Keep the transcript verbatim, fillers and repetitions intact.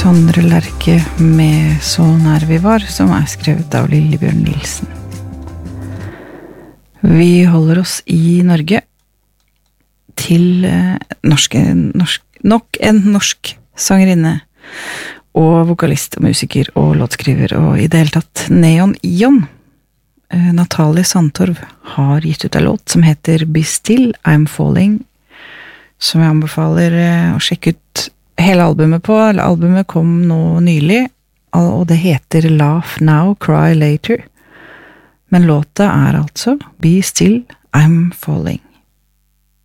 Sondre Lerche med Så nær vi var, som er skrevet av Lillebjørn Nilsen. Vi holder oss i Norge til eh, norske, norsk, nok en norsk sangerinne og vokalist og musiker og låtskriver og i det hele tatt Neon Ion. Eh, Natalie Sandtorv har gitt ut en låt som heter Be Still, I'm Falling, som jeg anbefaler eh, å sjekke ut hele albumet på. Albumet kom nå nylig, og det heter Laugh Now, Cry Later. Men låta er altså Be Still, I'm Falling.